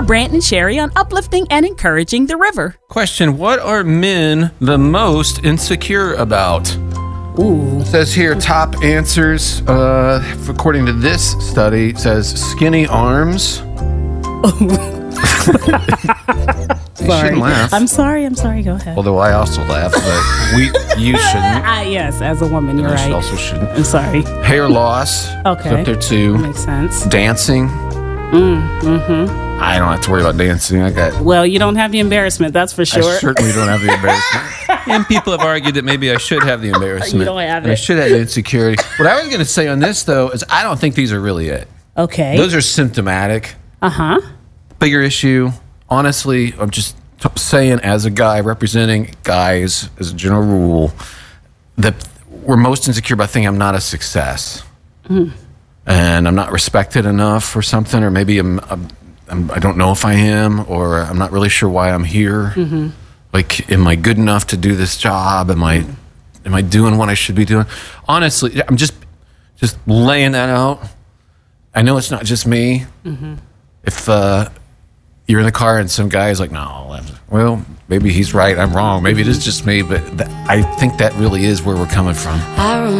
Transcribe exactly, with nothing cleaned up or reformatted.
for Brant and Sherry on uplifting and encouraging the river. Question, what are men the most insecure about? Ooh. It says here, top answers, uh, according to this study, it says skinny arms. You shouldn't laugh. I'm sorry, I'm sorry, go ahead. Although I also laugh, but we, you shouldn't. Uh, yes, as a woman, you're I right. also shouldn't. I'm sorry. Hair loss. Okay. It's up there too. Makes sense. Dancing. Mm, mm-hmm. I don't have to worry about dancing. I got. Well, you don't have the embarrassment, that's for sure. I certainly don't have the embarrassment. And people have argued that maybe I should have the embarrassment. You don't have and it. I should have the insecurity. What I was going to say on this, though, is I don't think these are really it. Okay. Those are symptomatic. Uh-huh. Bigger issue. Honestly, I'm just t- saying as a guy representing guys as a general rule that we're most insecure about thinking I'm not a success. Mm. And I'm not respected enough or something, or maybe I'm, I'm, I'm, I don't know if I am, or I'm not really sure why I'm here. Mm-hmm. Like, am I good enough to do this job? Am I, am I doing what I should be doing? Honestly, I'm just, just laying that out. I know it's not just me. Mm-hmm. If uh, you're in the car and some guy is like, no, well, maybe he's right, I'm wrong. Maybe it is just me, but th- I think that really is where we're coming from. I